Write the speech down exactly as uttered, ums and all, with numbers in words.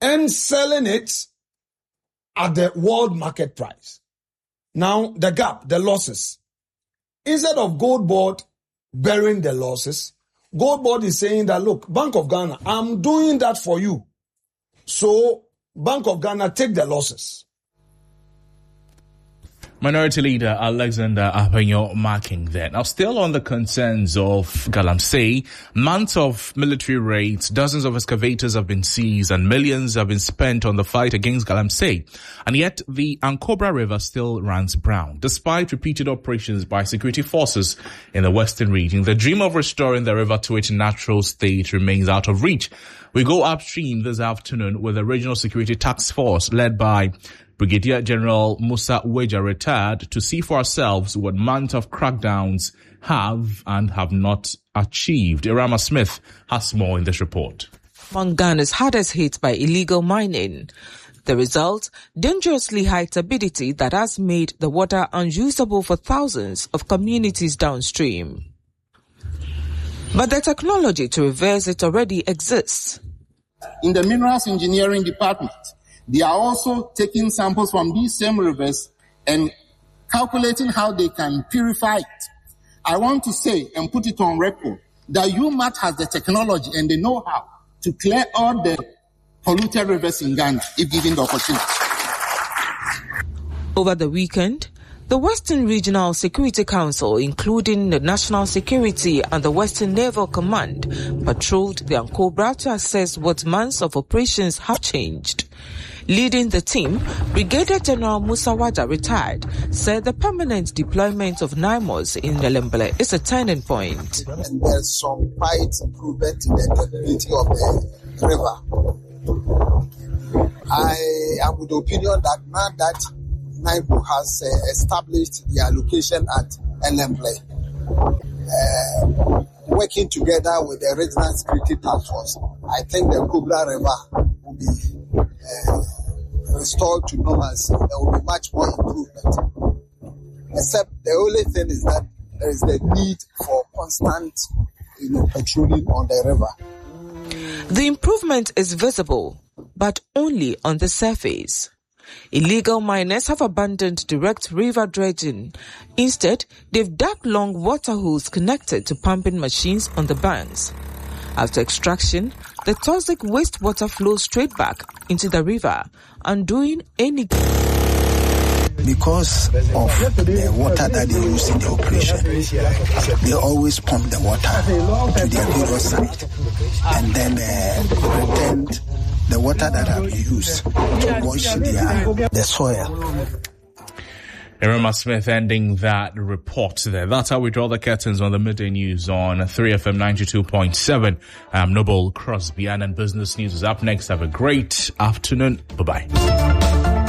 and selling it at the world market price. Now, the gap, the losses. Instead of Gold Board bearing the losses, Gold Board is saying that, look, Bank of Ghana, I'm doing that for you. So, Bank of Ghana, take the losses. Minority Leader Alexander Apenyo marking that. Now, still on the concerns of Galamsey, months of military raids, dozens of excavators have been seized and millions have been spent on the fight against Galamsey. And yet, the Ankobra River still runs brown. Despite repeated operations by security forces in the western region, the dream of restoring the river to its natural state remains out of reach. We go upstream this afternoon with the Regional Security Task Force led by Brigadier General Musa Weja retired to see for ourselves what months of crackdowns have and have not achieved. Irama Smith has more in this report. Among Ghana's hardest hit by illegal mining. The result, dangerously high turbidity that has made the water unusable for thousands of communities downstream. But the technology to reverse it already exists. In the Minerals Engineering Department, they are also taking samples from these same rivers and calculating how they can purify it. I want to say and put it on record that U M A T has the technology and the know-how to clear all the polluted rivers in Ghana if given the opportunity. Over the weekend, the Western Regional Security Council, including the National Security and the Western Naval Command, patrolled the Ankobra to assess what months of operations have changed. Leading the team, Brigadier General Musa Weja retired, said the permanent deployment of NIMOS in Lemblé is a turning point. And there's some quite improvement in the integrity of the river. I am with the opinion that now that NIMO has uh, established the allocation at Lemblé, uh, working together with the Regional Security Task Force, I think the Ankobra River will be uh, restored to normalcy. There will be much more improvement. Except the only thing is that there is the need for constant, you know, patrolling on the river. The improvement is visible, but only on the surface. Illegal miners have abandoned direct river dredging. Instead, they've dug long water holes connected to pumping machines on the banks. After extraction, the toxic wastewater flows straight back into the river, undoing any... Because of the water that they use in the operation, they always pump the water to their various site and then uh, return the water that have been used to wash their, the soil. Irama Smith ending that report there. That's how we draw the curtains on the midday news on three F M ninety-two point seven. I'm Noble Crosby, and Business News is up next. Have a great afternoon. Bye-bye.